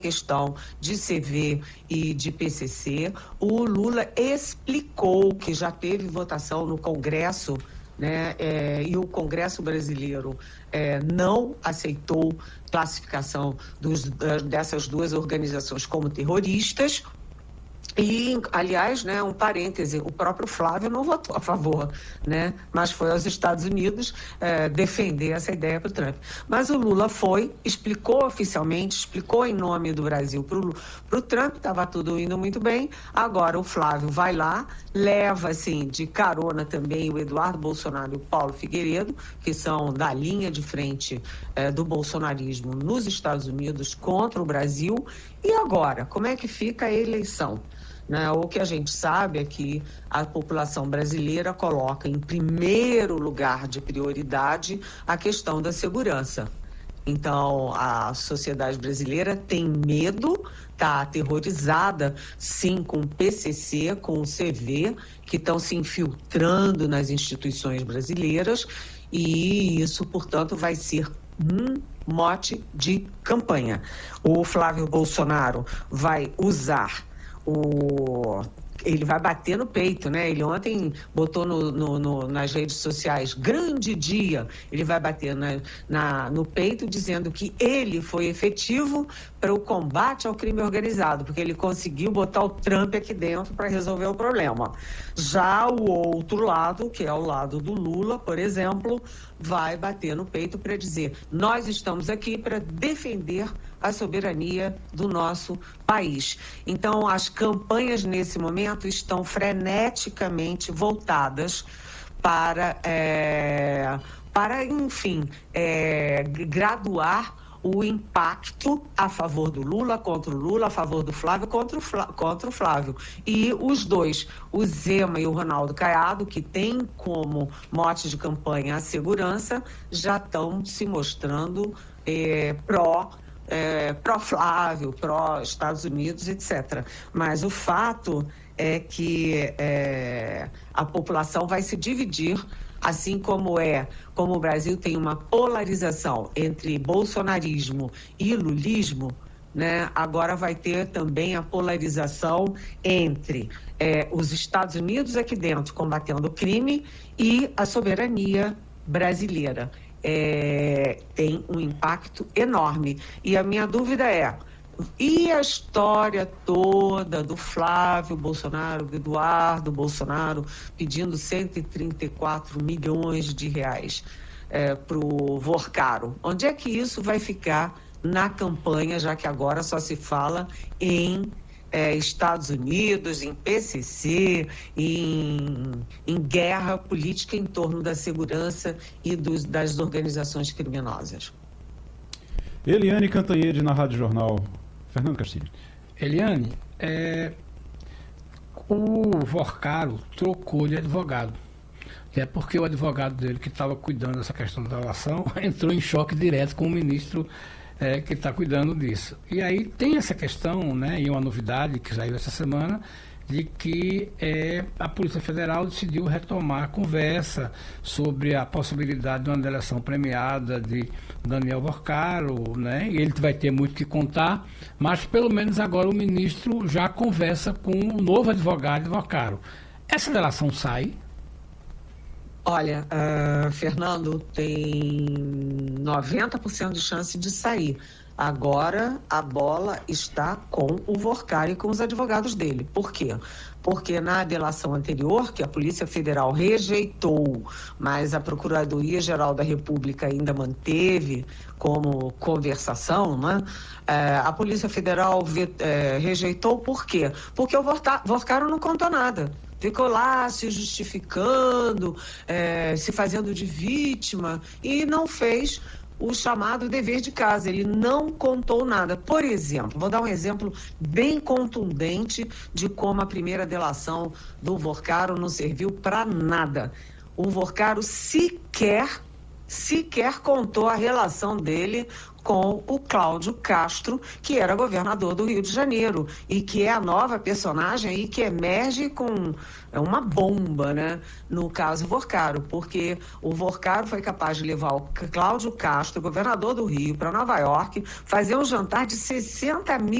questão de CV e de PCC. O Lula explicou que já teve votação no Congresso, né, e o Congresso brasileiro não aceitou classificação dessas duas organizações como terroristas. E, aliás, né, um parêntese, o próprio Flávio não votou a favor, né, mas foi aos Estados Unidos defender essa ideia para o Trump. Mas o Lula foi, explicou oficialmente, explicou em nome do Brasil para o Trump, estava tudo indo muito bem. Agora o Flávio vai lá, leva assim, de carona também o Eduardo Bolsonaro e o Paulo Figueiredo, que são da linha de frente do bolsonarismo nos Estados Unidos contra o Brasil. E agora, como é que fica a eleição? O que a gente sabe é que a população brasileira coloca em primeiro lugar de prioridade a questão da segurança. Então, a sociedade brasileira tem medo, está aterrorizada, sim, com o PCC, com o CV, que estão se infiltrando nas instituições brasileiras, e isso, portanto, vai ser um mote de campanha. O Flávio Bolsonaro vai usar ele vai bater no peito, né? Ele ontem botou nas redes sociais, grande dia, ele vai bater no peito dizendo que ele foi efetivo para o combate ao crime organizado, porque ele conseguiu botar o Trump aqui dentro para resolver o problema. Já o outro lado, que é o lado do Lula, por exemplo, vai bater no peito para dizer: nós estamos aqui para defender a soberania do nosso país. Então, as campanhas nesse momento estão freneticamente voltadas para enfim, graduar o impacto a favor do Lula, contra o Lula, a favor do Flávio, contra o Flávio. E os dois, o Zema e o Ronaldo Caiado, que têm como mote de campanha a segurança, já estão se mostrando pró-Flávio, pró-Estados Unidos, etc. Mas o fato é que a população vai se dividir, assim como o Brasil tem uma polarização entre bolsonarismo e lulismo, né? Agora vai ter também a polarização entre os Estados Unidos aqui dentro combatendo o crime e a soberania brasileira. Tem um impacto enorme. E a minha dúvida e a história toda do Flávio Bolsonaro, do Eduardo Bolsonaro, pedindo 134 milhões de reais para o Vorcaro? Onde é que isso vai ficar na campanha, já que agora só se fala em Estados Unidos, em PCC, em guerra política em torno da segurança e das organizações criminosas? Eliane Cantanhede, na Rádio Jornal. Fernando Castilho. Eliane, o Vorcaro trocou de advogado. Porque o advogado dele, que estava cuidando dessa questão da relação, entrou em choque direto com o ministro que está cuidando disso. E aí tem essa questão, né, e uma novidade que saiu essa semana, de que a Polícia Federal decidiu retomar a conversa sobre a possibilidade de uma delação premiada de Daniel Vorcaro, né? E ele vai ter muito que contar, mas pelo menos agora o ministro já conversa com o novo advogado de Vorcaro. Essa delação sai? Olha, Fernando, tem 90% de chance de sair. Agora a bola está com o Vorcaro e com os advogados dele. Por quê? Porque na delação anterior, que a Polícia Federal rejeitou, mas a Procuradoria-Geral da República ainda manteve como conversação, né? A Polícia Federal rejeitou por quê? Porque o Vorcaro não contou nada. Ficou lá se justificando, se fazendo de vítima e não fez o chamado dever de casa. Ele não contou nada. Por exemplo, vou dar um exemplo bem contundente de como a primeira delação do Vorcaro não serviu para nada. O Vorcaro sequer sequer contou a relação dele com o Cláudio Castro, que era governador do Rio de Janeiro, e que é a nova personagem e que emerge com uma bomba, né, no caso Vorcaro, porque o Vorcaro foi capaz de levar o Cláudio Castro, governador do Rio, para Nova York, fazer um jantar de 60 mil